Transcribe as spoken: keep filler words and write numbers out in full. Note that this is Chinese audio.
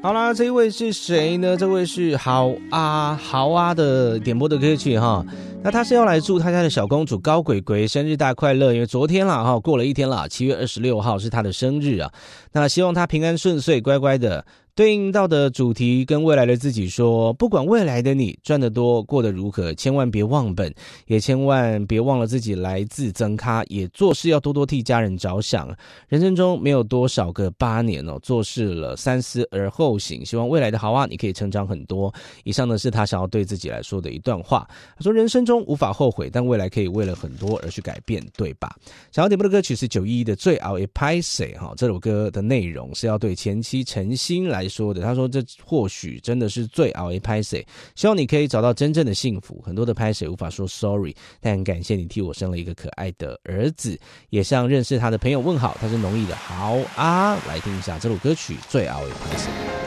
好啦，这一位是谁呢？这位是豪啊豪啊的点播的歌曲哈。那他是要来祝他家的小公主高鬼鬼生日大快乐，因为昨天啦哈，过了一天啦，七月二十六号是他的生日啊。那希望他平安顺遂，乖乖的。对应到的主题跟未来的自己说，不管未来的你赚得多过得如何，千万别忘本，也千万别忘了自己来自增咖，也做事要多多替家人着想。人生中没有多少个八年哦，做事了三思而后行，希望未来的好啊，你可以成长很多。以上呢是他想要对自己来说的一段话，他说人生中无法后悔，但未来可以为了很多而去改变，对吧？想要点播的歌曲是九一一的最熬也拍谁哈，这首歌的内容是要对前妻陈心来说的，他说这或许真的是最熬一拍谁，希望你可以找到真正的幸福。很多的拍谁无法说 sorry， 但很感谢你替我生了一个可爱的儿子，也向认识他的朋友问好。他是农艺的好啊，来听一下这首歌曲最熬一拍谁。